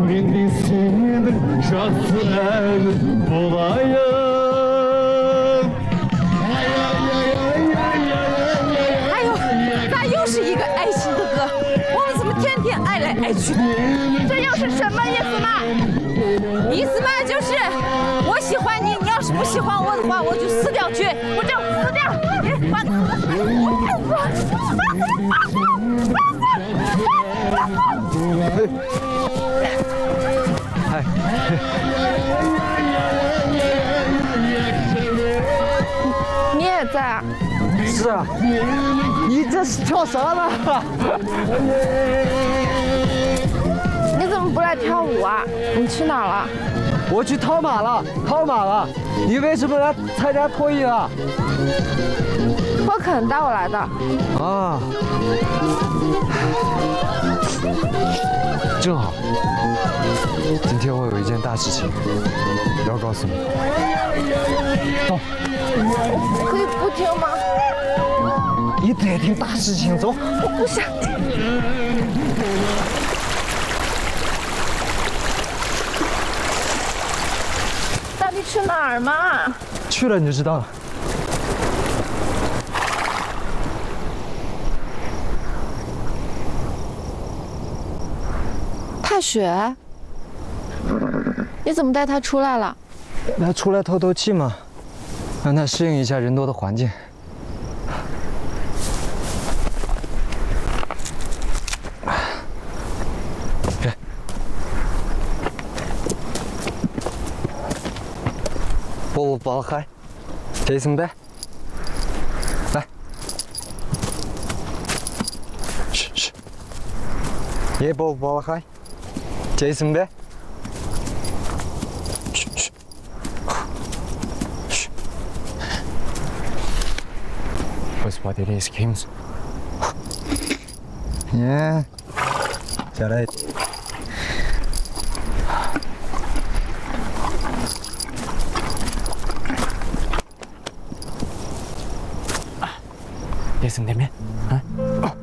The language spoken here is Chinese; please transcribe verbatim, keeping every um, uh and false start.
Mendy senin şahsen bulayım. 哎呦，咋又是一个爱情的歌？我们怎么天天爱来爱去的？这又是什么意思嘛？意思嘛就是，我喜欢你，你要是不喜欢我的话，我就死掉去，我就死掉。你换个。 哎。 你也在啊？ 是啊。你这是跳啥呢？ 你怎么不来跳舞啊？你去哪儿了？ 我去套马了，套马了。你为什么来参加脱衣啊？ 我肯带我来的。 啊。正好，今天我有一件大事情要告诉你。走。 可以不听吗？ 你得听大事情，走。 我不想听。到底去哪儿嘛？ 去了你就知道了。 踏雪？你怎么带他出来了？ 那出来透透气嘛，让他适应一下人多的环境。给。不不嗨，这什么的？来。嘘嘘。也不不嗨，这什么的？ Господи, рейс Кимс. Не, сядай. Рейс дэме? А?